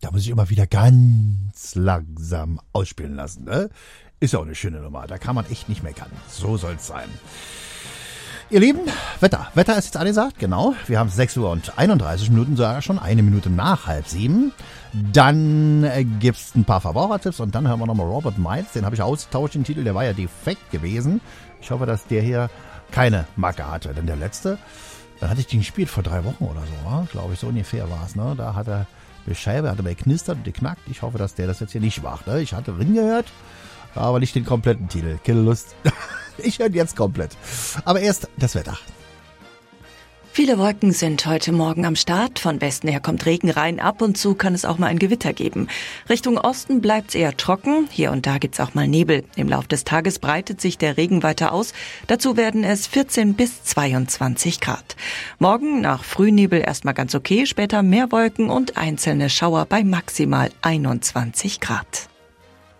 Da muss ich immer wieder ganz langsam ausspielen lassen. Ne? Ist ja auch eine schöne Nummer. Da kann man echt nicht meckern. So soll's sein. Ihr Lieben, Wetter. Wetter ist jetzt angesagt, genau. Wir haben 6 Uhr und 31 Minuten, sogar schon 1 Minute nach 6:30. Dann gibt's ein paar Verbrauchertipps und dann hören wir nochmal Robert Miles. Den habe ich ausgetauscht, den Titel, der war ja defekt gewesen. Ich hoffe, dass der hier keine Macke hatte. Denn der letzte, dann hatte ich den gespielt vor 3 Wochen oder so, glaube ich, so ungefähr war es. Ne? Da hat er die Scheibe, hat er geknistert und geknackt. Ich hoffe, dass der das jetzt hier nicht macht. Ne? Ich hatte drin gehört, aber nicht den kompletten Titel. Keine Lust. Ich höre jetzt komplett. Aber erst das Wetter. Viele Wolken sind heute Morgen am Start. Von Westen her kommt Regen rein. Ab und zu kann es auch mal ein Gewitter geben. Richtung Osten bleibt es eher trocken. Hier und da gibt's auch mal Nebel. Im Laufe des Tages breitet sich der Regen weiter aus. Dazu werden es 14 bis 22 Grad. Morgen nach Frühnebel erstmal ganz okay. Später mehr Wolken und einzelne Schauer bei maximal 21 Grad.